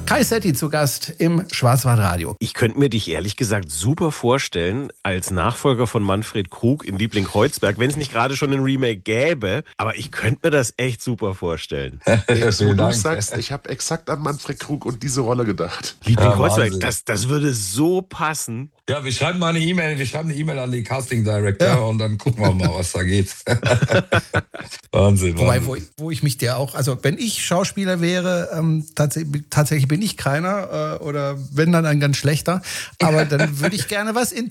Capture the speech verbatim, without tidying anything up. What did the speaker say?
Kai Setti zu Gast im Schwarzwaldradio. Ich könnte mir dich ehrlich gesagt super vorstellen als Nachfolger von Manfred Krug in Liebling Kreuzberg, wenn es nicht gerade schon ein Remake gäbe. Aber ich könnte mir das echt super vorstellen. Wo du sagst, ich habe exakt an Manfred Krug und diese Rolle gedacht. Liebling Ja, Kreuzberg, Wahnsinn. das, das würde so passen. Ja, wir schreiben mal eine E-Mail, wir schreiben eine E-Mail an die Casting Director Ja. und dann gucken wir mal, was da geht. Wahnsinn, Wobei, Wahnsinn. wo ich, wo ich mich dir auch, also wenn ich Schauspieler wäre, ähm, tatsächlich, tatsächlich bin ich keiner äh, oder wenn dann ein ganz schlechter, aber dann würde ich gerne was in